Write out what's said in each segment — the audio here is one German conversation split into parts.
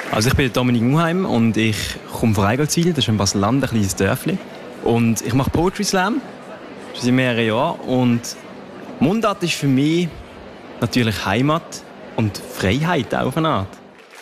Also ich bin Dominik Muheim und ich komme von Eigolzwil, das ist in Basel-Land, ein kleines Dörfli. Und ich mache Poetry Slam, schon seit mehreren Jahren. Und Mundart ist für mich natürlich Heimat und Freiheit auch auf eine Art.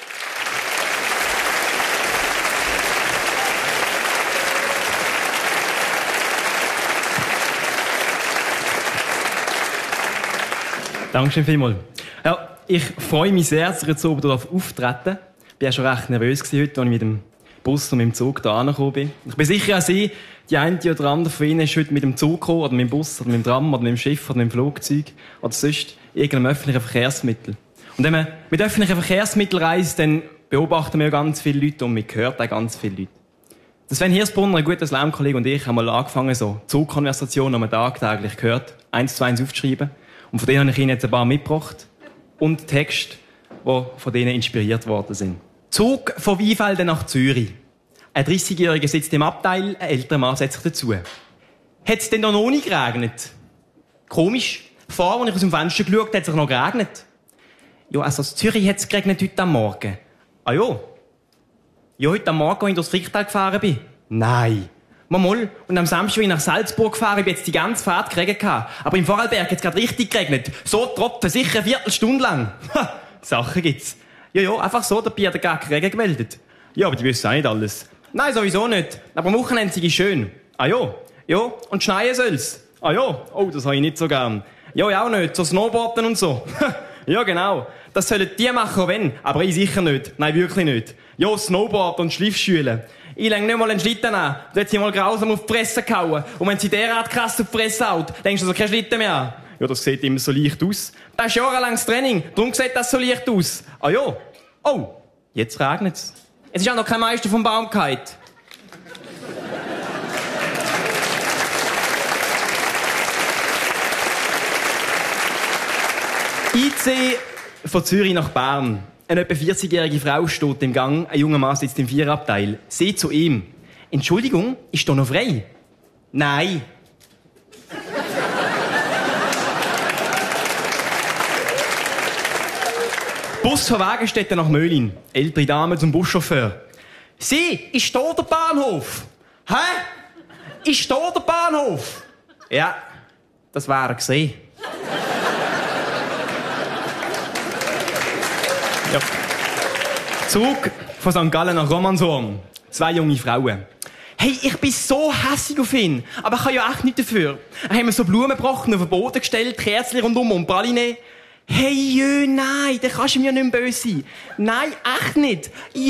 Dankeschön vielmals. Ja, ich freue mich sehr, dass ich jetzt oben auftreten darf. Ich war ja schon recht nervös heute, als ich mit dem Bus und mit dem Zug hier angekommen bin. Ich bin sicher, auch Sie, die eine oder andere von Ihnen ist heute mit dem Zug gekommen, oder mit dem Bus, oder mit dem Tram, oder mit dem Schiff, oder mit dem Flugzeug, oder sonst irgendeinem öffentlichen Verkehrsmittel. Und wenn man mit öffentlichen Verkehrsmitteln reist, dann beobachten wir ja ganz viele Leute und man hört auch ganz viele Leute. Das Sven Hirsbrunner, ein guter Slam-Kollege, und ich haben mal angefangen, so Zugkonversationen am Tag täglich gehört, 1 zu 1 aufzuschreiben. Und von denen habe ich Ihnen jetzt ein paar mitgebracht. Und Texte, die von denen inspiriert worden sind. Zug von Weinfelden nach Zürich. Ein 30-Jähriger sitzt im Abteil, ein älterer Mann setzt sich dazu. Hat es denn noch nie geregnet? Komisch. Vorher, als ich aus dem Fenster geschaut habe, hat es noch geregnet. Ja, also in Zürich hat es geregnet heute am Morgen. Ah ja? Ja, heute am Morgen, als ich durchs Fricktal gefahren bin? Nein. Mal. Und am Samstag, als ich nach Salzburg gefahren bin, jetzt die ganze Fahrt geregnet. Aber im Vorarlberg hat es gerade richtig geregnet. So Tropfen, sicher eine Viertelstunde lang. Ha, Sachen gibt's. Ja, einfach so, der Bier hat gar keinen Regen gemeldet. Ja, aber die wissen auch nicht alles. Nein, sowieso nicht. Aber am Wochenende ist schön. Ah ja. Ja, und schneien soll's. Ah ja. Oh, das habe ich nicht so gern. Ja, ich auch nicht. So Snowboarden und so. Ja, genau. Das sollen die machen, wenn. Aber ich sicher nicht. Nein, wirklich nicht. Ja, Snowboard und Schliffschüle. Ich lege nicht mal einen Schlitten an. Da hat sie mal grausam auf die Fresse gehauen. Und wenn sie derart krass auf die Fresse haut, denkst du also kein Schlitten mehr an. Ja, das sieht immer so leicht aus. Das ist jahrelanges Training. Darum sieht das so leicht aus. Ah ja. Oh, jetzt regnet's. Es ist auch noch kein Meister vom Baum gefallen. IC von Zürich nach Bern. Eine etwa 40-jährige Frau steht im Gang, ein junger Mann sitzt im Viererabteil. Sie zu ihm. Entschuldigung, ist da noch frei? Nein. Bus von Wagenstetten nach Möhlin. Ältere Dame zum Buschauffeur. Sie, ist da der Bahnhof? Hä? Ist da der Bahnhof? Ja, das wäre gesehen. Ja. Zug von St. Gallen nach Romanshorn. 2 junge Frauen. Hey, ich bin so hässig auf ihn. Aber ich kann ja echt nicht dafür. Er hat mir so Blumenbrocken auf den Boden gestellt, Kerzen rundum und Praline. Hey, jö, nein, da kannst du mir ja nicht mehr böse sein. Nein, echt nicht. Jö.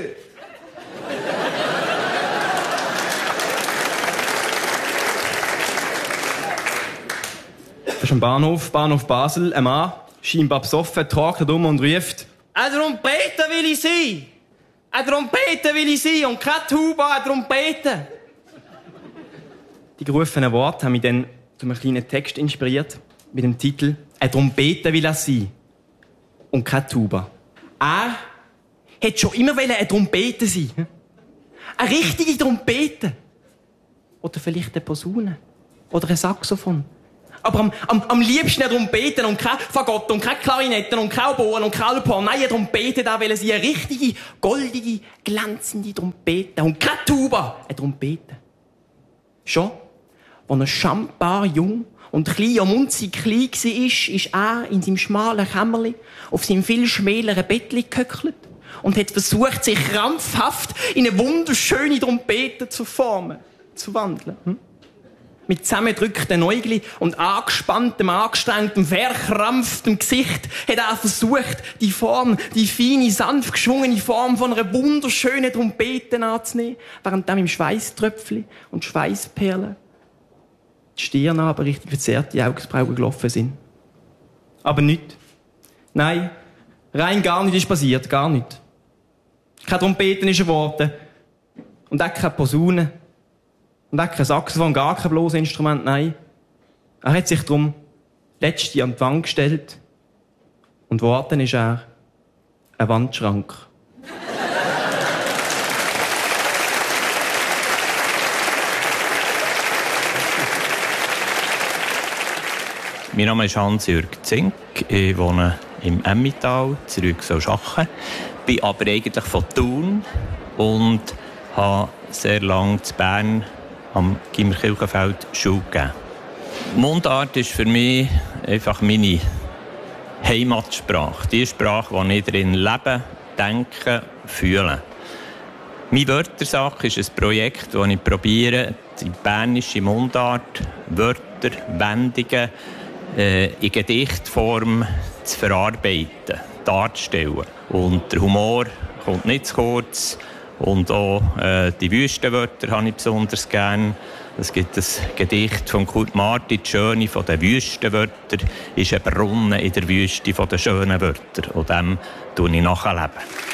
Das ist am Bahnhof Basel. Ein Mann, scheinbar besoffen, tagt um und ruft: «Eine Trompete will ich sein! Eine Trompete will ich sein! Und keine Tuba, eine Trompete!» Die gerufenen Worte haben mich dann zu einem kleinen Text inspiriert, mit dem Titel «Eine Trompete will er sein! Und keine Tuba.» Er hätte schon immer eine Trompete sein. Eine richtige Trompete. Oder vielleicht eine Posaune. Oder ein Saxophon. Aber am liebsten eine Trompete und kein Fagott und keine Klarinetten und keine Oboen und kein Alphorn. Nein, eine Trompete, da will sie eine richtige, goldige, glänzende Trompete. Und keine Tuba, eine Trompete. Schon, als er schambar jung und klein und munzig klein war, ist er in seinem schmalen Kämmerli auf seinem viel schmäleren Bettli gehöckelt und hat versucht, sich krampfhaft in eine wunderschöne Trompete zu formen, zu wandeln. Mit zusammengedrückten Äugli und angespanntem, angestrengtem, verkrampftem Gesicht hat er versucht, die Form, die feine, sanft geschwungene Form von einer wunderschönen Trompete anzunehmen, während dann im Schweißtröpfchen und Schweißperlen die Stirn aber richtig verzerrte Augenbrauen gelaufen sind. Aber nichts. Nein, rein gar nichts ist passiert, gar nichts. Keine Trompeten ist geworden. Und auch keine Posaune. Und auch kein Saxophon, gar kein bloßes Instrument, nein. Er hat sich darum letzte an die Wand gestellt. Und geworden ist er ein Wandschrank. Mein Name ist Hans-Jürg Zink. Ich wohne im Emmental, zurück so arbeiten. Bin aber eigentlich von Thun und habe sehr lange in Bern am Gimmerkirchenfeld Schule gegeben. Mundart ist für mich einfach meine Heimatsprache. Die Sprache, in der ich drin lebe, denke, fühle. Mein Wörtersack ist ein Projekt, das ich probiere, die bernische Mundart, Wörter, Wendungen in Gedichtform zu verarbeiten, darzustellen. Und der Humor kommt nicht zu kurz. Und auch die Wüstenwörter habe ich besonders gern. Es gibt ein Gedicht von Kurt Marti, die Schöne von den Wüstenwörtern, ist ein Brunnen in der Wüste von den schönen Wörtern. Und dem tue ich nachleben.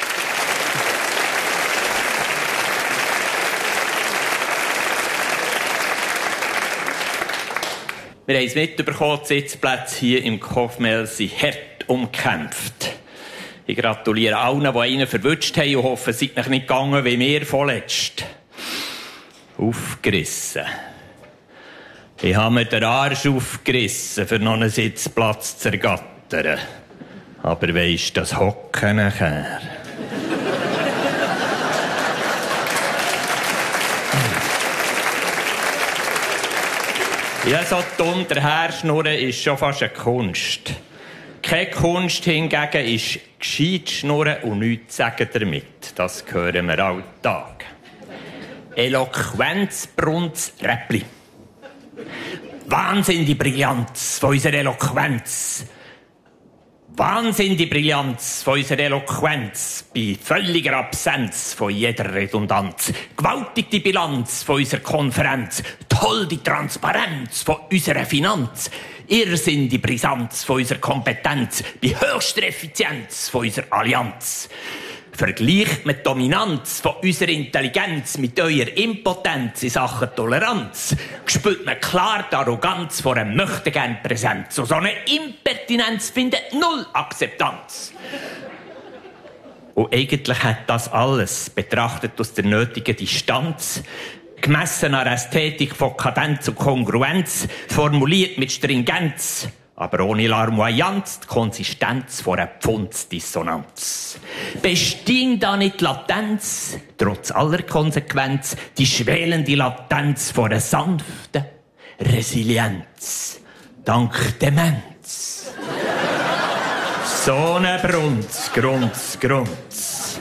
Wir haben es mitbekommen, die Sitzplätze hier im Kofmel sind hart umkämpft. Ich gratuliere allen, die einen verwünscht haben und hoffe, es sei nicht gegangen wie mir vorletzt. Aufgerissen. Ich habe mir den Arsch aufgerissen, für noch einen Sitzplatz zu ergattern. Aber weisst, das Hocken nachher. Ja, so dumm daherschnurren ist schon fast eine Kunst. Keine Kunst hingegen ist gescheit schnurren und nichts sagen damit. Das hören wir alltag. Eloquenz, Brunz, Räppli. Wahnsinn die Brillanz von unserer Eloquenz. Wahnsinn die Brillanz von unserer Eloquenz bei völliger Absenz von jeder Redundanz. Gewaltig die Bilanz von unserer Konferenz. Toll die Transparenz von unserer Finanz. Irrsinn die Brisanz von unserer Kompetenz. Bei höchster Effizienz von unserer Allianz. Vergleicht mit Dominanz von unserer Intelligenz mit eurer Impotenz in Sachen Toleranz, spürt man klar die Arroganz vor einem Möchtegern-Präsenz. Und so eine Impertinenz findet null Akzeptanz. Und eigentlich hat das alles, betrachtet aus der nötigen Distanz, gemessen an Ästhetik von Kadenz und Kongruenz, formuliert mit Stringenz, aber ohne Larmoyanz, die Konsistenz von einer Pfundsdissonanz. Bestehen da nicht Latenz, trotz aller Konsequenz, die schwelende Latenz von einer sanften Resilienz, dank Demenz. So ne Brunz, Grunz, Grunz.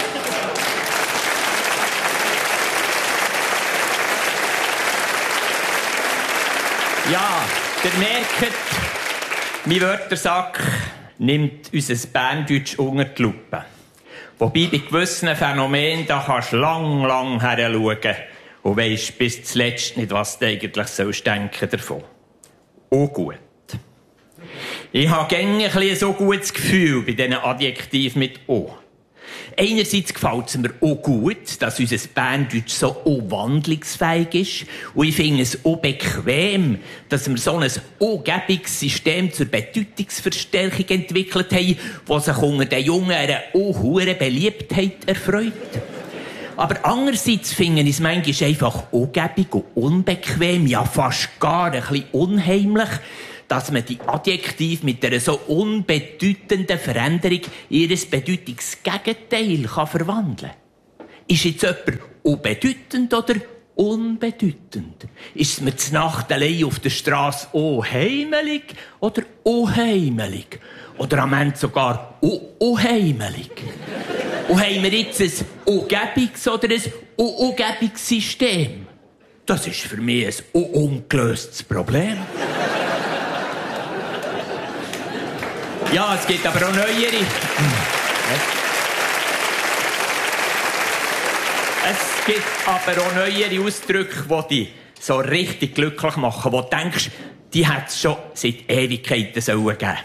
Ja, ihr merkt, mein Wörtersack nimmt unser Berndeutsch unter die Lupe. Wobei bei gewissen Phänomenen, da kannst du lang her schauen und weisst bis zuletzt nicht, was du eigentlich denken davon. Auch gut. Ich habe gängig ein so gutes Gefühl bei diesen Adjektiven mit «o». Einerseits gefällt es mir auch gut, dass unser Berndeutsch so auch wandlungsfähig ist. Und ich finde es auch bequem, dass wir so ein System zur Bedeutungsverstärkung entwickelt haben, das sich unter den Jungen eine auch hohe Beliebtheit erfreut. Aber andererseits finde ich es manchmal einfach angebig und unbequem, ja fast gar ein bisschen unheimlich, dass man die Adjektive mit einer so unbedeutenden Veränderung in ihr Bedeutungsgegenteil verwandeln kann. Ist jetzt jemand unbedeutend oder unbedeutend? Ist es mir zur Nacht allein auf der Straße unheimelig oder unheimelig? Oder am Ende sogar unheimelig? Und haben wir jetzt ein Umgebungs- oder ein Umgebungssystem? Das ist für mich ein ungelöstes Problem. Ja, es gibt aber auch neuere. Es gibt aber auch neuere Ausdrücke, die dich so richtig glücklich machen, wo du denkst, die hat es schon seit Ewigkeiten geben sollen.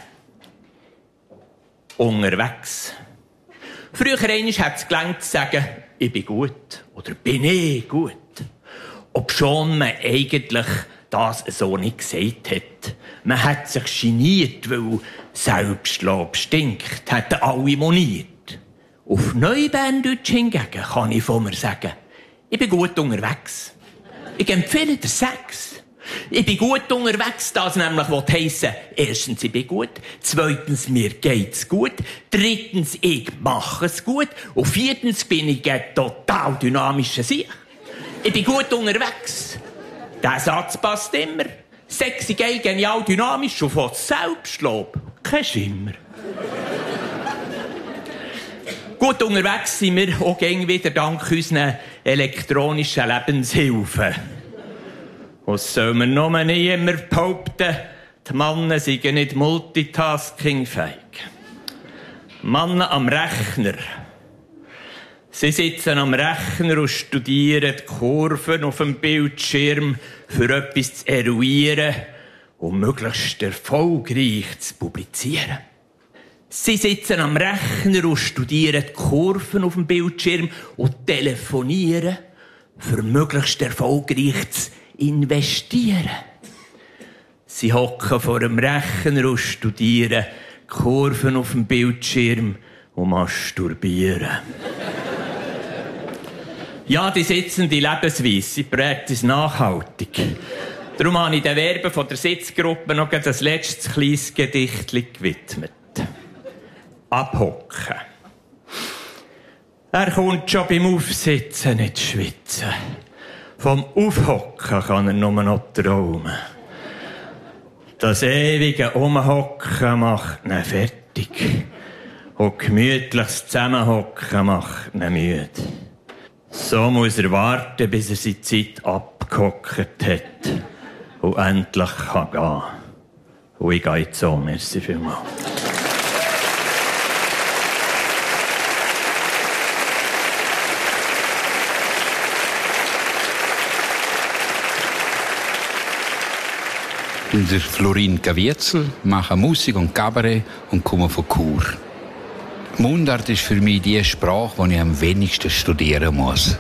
Unterwegs. Früher einmal hat es gelangt zu sagen, ich bin gut oder bin ich gut. Obschon man eigentlich das so nicht gesagt hat. Man hat sich geniert, weil Selbstlob stinkt, hätten alle moniert. Auf Neuberndeutsch hingegen kann ich von mir sagen, ich bin gut unterwegs. Ich empfehle dir Sex. Ich bin gut unterwegs, das nämlich will heissen, erstens, ich bin gut, zweitens, mir geht's gut, drittens, ich mache es gut und viertens bin ich ein total dynamischer Sieg. Ich bin gut unterwegs. Der Satz passt immer. Sexy, geil, genial, dynamisch und von Selbstlob. Kein Schimmer. Gut unterwegs sind wir auch gäng wieder dank unseren elektronischen Lebenshilfen. Was soll man nur nicht immer behaupten, die Männer seien nicht multitaskingfähig. Männer am Rechner. Sie sitzen am Rechner und studieren die Kurven auf dem Bildschirm, für etwas zu eruieren und möglichst erfolgreich zu publizieren. Sie sitzen am Rechner und studieren die Kurven auf dem Bildschirm und telefonieren, für möglichst erfolgreich zu investieren. Sie hocken vor dem Rechner und studieren die Kurven auf dem Bildschirm und masturbieren. Ja, die sitzende Lebensweise, sie prägt uns nachhaltig. Darum habe ich den Verben von der Sitzgruppe noch ein letztes kleines Gedicht gewidmet. Abhocken. Er kommt schon beim Aufsitzen nicht schwitzen. Vom Aufhocken kann er nur noch träumen. Das ewige Umhocken macht ihn fertig. Und gemütliches Zusammenhocken macht ihn müde. So muss er warten, bis er seine Zeit abgehockt hat und endlich kann gehen. Und ich gehe jetzt so. Merci vielmals. Ich bin der Florin Caviezel, mache Musik und Kabarett und komme von Chur. Mundart ist für mich die Sprache, die ich am wenigsten studieren muss.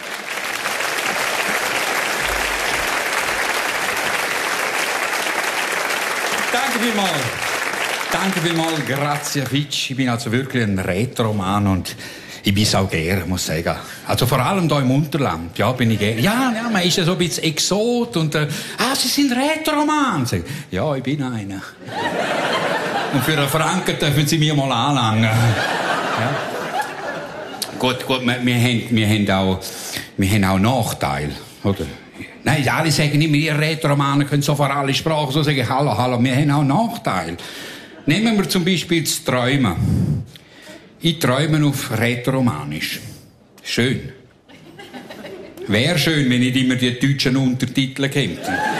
Danke vielmals. Danke vielmals, grazie Fitch. Ich bin also wirklich ein Rätoroman und ich bin es auch gern, muss ich sagen. Also vor allem hier im Unterland, ja, bin ich gern. Ja, man ist ja so ein bisschen Exot und, Sie sind Rätoroman. Ja, ich bin einer. Und für einen Franken dürfen Sie mir mal anlangen. Ja. Gut, wir haben auch Nachteile, oder? Nein, alle sagen immer, ihr Rätoromanen können sofort alle Sprachen so sagen, hallo, wir haben auch Nachteile. Nehmen wir zum Beispiel das Träumen. Ich träume auf Rätoromanisch. Schön. Wäre schön, wenn nicht immer die deutschen Untertitel kämen.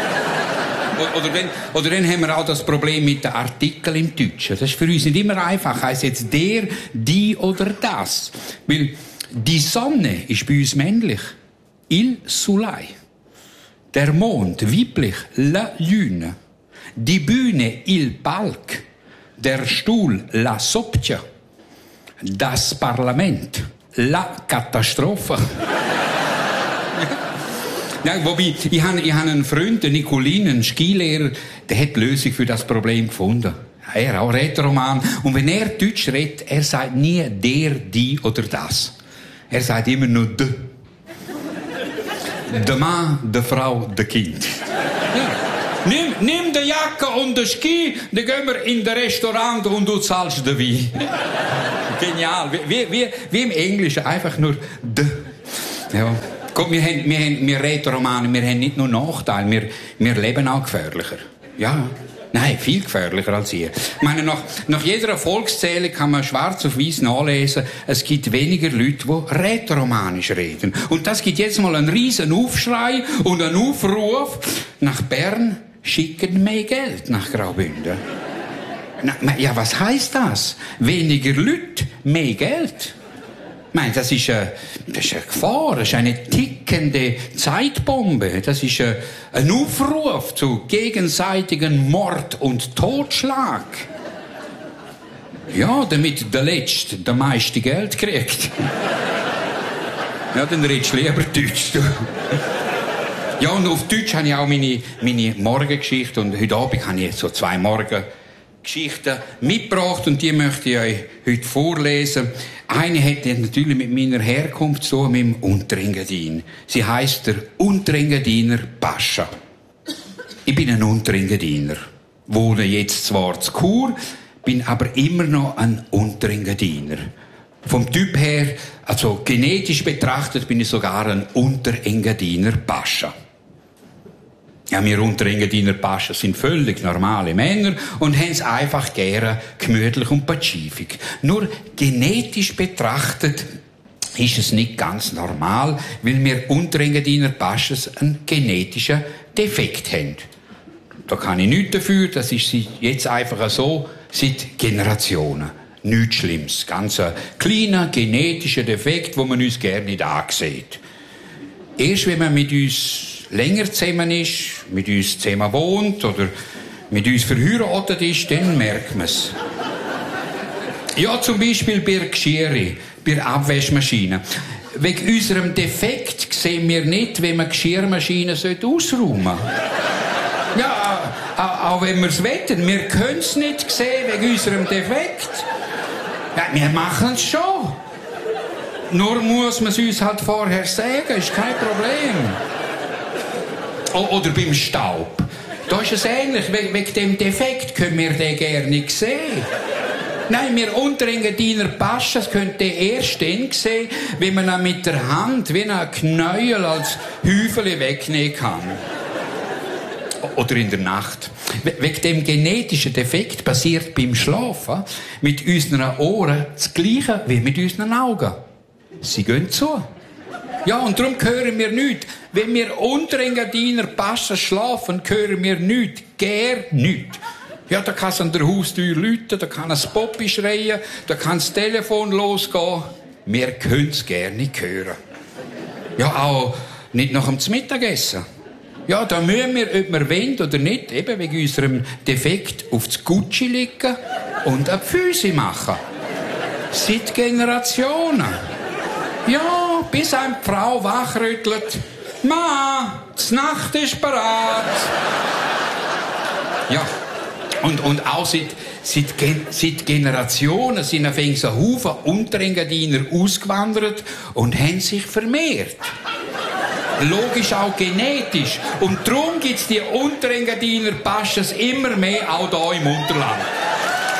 Oder dann haben wir auch das Problem mit den Artikeln im Deutschen. Das ist für uns nicht immer einfach. Heißt jetzt der, die oder das. Weil die Sonne ist bei uns männlich. Il Soleil. Der Mond, weiblich, la Lune. Die Bühne, il Palc. Der Stuhl, la Soppia. Das Parlament, la Katastrophe. Ja, wobei, ich habe einen Freund, den Nicolin, einen Skilehrer, der hat die Lösung für das Problem gefunden. Er auch Rätoroman. Und wenn er Deutsch redet, er sagt nie der, die oder das. Er sagt immer nur de. Der Mann, der Frau, der Kind. Ja. Nimm die Jacke und den Ski, dann gehen wir in das Restaurant und du zahlst den Wein. Genial. Wie im Englischen, einfach nur de. Ja. Guck, wir Rätoromanen, wir haben nicht nur Nachteile, wir leben auch gefährlicher. Ja. Nein, viel gefährlicher als ihr. Ich meine, nach jeder Erfolgszählung kann man schwarz auf weiß nachlesen, es gibt weniger Leute, die rätoromanisch reden. Und das gibt jetzt mal einen riesen Aufschrei und einen Aufruf. Nach Bern schicken mehr Geld nach Graubünden. Ja, was heißt das? Weniger Leute, mehr Geld. Ich meine, das ist eine Gefahr, das ist eine tickende Zeitbombe, das ist ein Aufruf zu gegenseitigen Mord und Totschlag. Ja, damit der Letzte der meiste Geld kriegt. Ja, dann redest du lieber Deutsch. Ja, und auf Deutsch habe ich auch meine Morgengeschichte und heute Abend habe ich so 2 Morgengeschichten mitgebracht und die möchte ich euch heute vorlesen. Eine hat natürlich mit meiner Herkunft zu tun, mit dem Unterengadin. Sie heisst der Unterengadiner Pascha. Ich bin ein Unterengadiner. Wohne jetzt zwar zu Chur, bin aber immer noch ein Unterengadiner. Vom Typ her, also genetisch betrachtet, bin ich sogar ein Unterengadiner Pascha. Ja, wir Unterengadiner Pascha sind völlig normale Männer und haben es einfach gerne gemütlich und pazifik. Nur genetisch betrachtet ist es nicht ganz normal, weil wir Unterengadiner Paschas einen genetischen Defekt haben. Da kann ich nichts dafür, das ist jetzt einfach so seit Generationen. Nichts Schlimmes. Ganz ein kleiner genetischer Defekt, wo man uns gerne nicht ansieht. Erst wenn man mit uns länger zusammen ist, mit uns zusammen wohnt oder mit uns verheiratet ist, dann merkt man es. Ja, zum Beispiel bei der Geschirre, bei der Abwaschmaschine. Wegen unserem Defekt sehen wir nicht, wenn man Geschirrmaschine ausräumen sollte. Ja, auch wenn wir es wetten, wir können es nicht sehen wegen unserem Defekt. Ja, wir machen es schon. Nur muss man es uns halt vorher sagen, ist kein Problem. Oder beim Staub. Da ist es ähnlich, wegen dem Defekt können wir den gerne nicht sehen. Nein, wir Unterengadiner Paschas könnt ihr erst dann sehen, wenn man ihn mit der Hand wie ein Knäuel als Hüfeli wegnehmen kann. Oder in der Nacht. Wegen dem genetischen Defekt passiert beim Schlafen mit unseren Ohren das Gleiche wie mit unseren Augen. Sie gehen zu. Ja, und darum hören wir nichts. Wenn wir Unterengadiner Paschas schlafen, hören wir nichts. Nichts. Ja, da kann es an der Haustür läuten, da kann es Poppi schreien, da kann das Telefon losgehen. Wir können es gerne nicht hören. Ja, auch nicht nach dem Mittagessen. Ja, da müssen wir, ob wir wollen oder nicht, eben wegen unserem Defekt aufs Gucci liegen und eine Füße machen. Seit Generationen. Ja, bis eine Frau wachrüttelt. Ma, die Nacht ist bereit. Ja, und auch seit Generationen sind auf einen Haufen Unterengadiner ausgewandert und haben sich vermehrt. Logisch auch genetisch. Und darum gibt es die Unterengadiner Paschas immer mehr auch hier im Unterland.